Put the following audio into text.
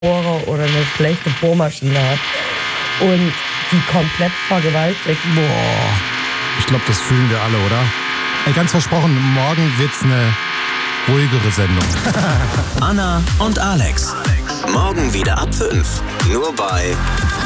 Bohrer oder eine schlechte Bohrmaschine hat und die komplett vergewaltigt. Boah, ich glaube, das fühlen wir alle, oder? Ey, ganz versprochen, morgen wird's eine ruhigere Sendung. Anna und Alex. Morgen wieder ab 5. Nur bei